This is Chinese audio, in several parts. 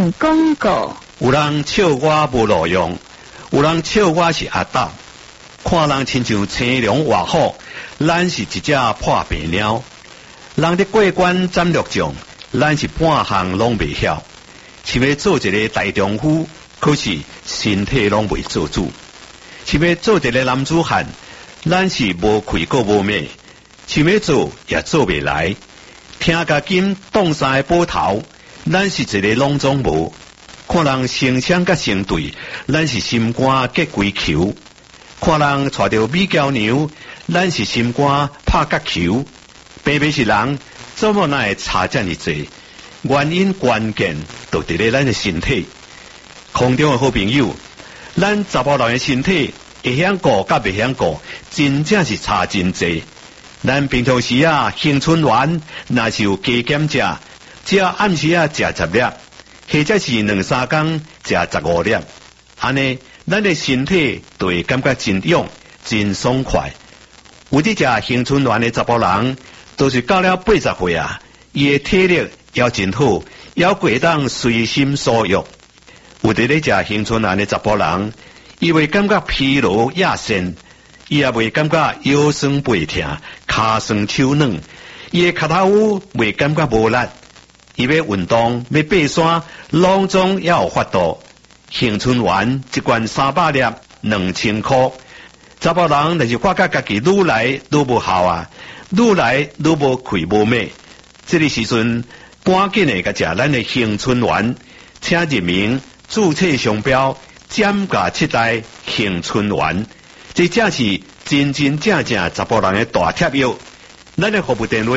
性广告。 有人笑我无路用，有人笑我是阿斗。看人亲像青龙活虎，咱是一只破病鸟。人伫过关斩六将，咱是半项拢未晓。是要做一个大丈夫，可是身体拢未做主。是要做一个男子汉，咱是无气个无命。想要做也做未来。听甲金当三个宝头，咱是一个拢总无。看人成双甲成对，咱是心肝结鬼球。看人带着美娇娘，咱是心肝拍角球。偏偏是人，怎么会差这么多？原因关键就伫咧咱的身体。空中的好朋友，咱查甫人的身体会晓顾甲袂晓顾，真正是差真济。咱平常时青春丸若是有加减食，只要暗时食10粒，或者是2-3天食15粒，安尼咱的身体就会感觉真勇、真爽快。有伫食青春丸的查甫人，都是到了80岁伊的体力也真好，也会当随心所欲。有伫咧食青春丸的查甫人，伊会感觉疲劳亚身。伊也袂感觉腰酸背痛、骹酸手软，伊的脚头袂感觉无力。伊要运动、要爬山，拢总也有法度。青春丸一罐300粒，2000块。查甫人若是发觉家己愈来愈无效愈来愈无气无美，这个时阵赶紧的甲食咱的青春丸，请入名注册商标减价7代青春丸。这正是真真正正查甫人的大贴药。咱的服务电话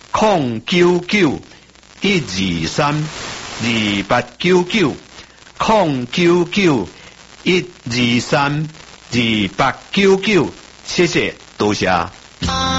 099-123-2899 099-123-2899，谢谢，多谢。